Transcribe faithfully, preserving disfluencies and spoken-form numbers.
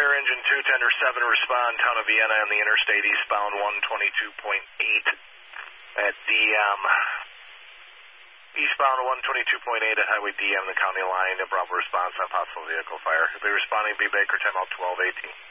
Air Engine two, Tender seven, respond, town of Vienna on the interstate eastbound one twenty-two point eight at D M. Eastbound one twenty-two point eight at Highway D M, the county line. A Bravo response on possible vehicle fire. If they're responding, be Baker, time out twelve eighteen.